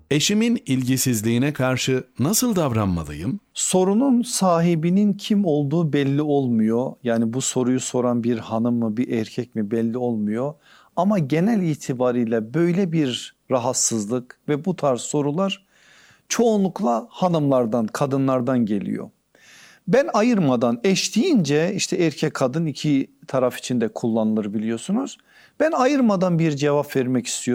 Eşimin ilgisizliğine karşı nasıl davranmalıyım? Sorunun sahibinin kim olduğu belli olmuyor. Yani bu soruyu soran bir hanım mı bir erkek mi belli olmuyor. Ama genel itibariyle böyle bir rahatsızlık ve bu tarz sorular çoğunlukla hanımlardan, kadınlardan geliyor. Ben ayırmadan, eş deyince işte erkek kadın iki taraf için de kullanılır biliyorsunuz. Ben ayırmadan bir cevap vermek istiyorum.